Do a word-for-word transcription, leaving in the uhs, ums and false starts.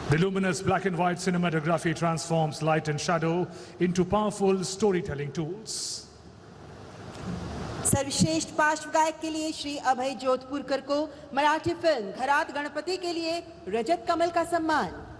The luminous black and white cinematography transforms light and shadow into powerful storytelling tools. सर्वश्रेष्ठ पार्श्व गायक के लिए श्री अभय जोधपुरकर को मराठी फिल्म घरात गणपति के लिए रजत कमल का सम्मान।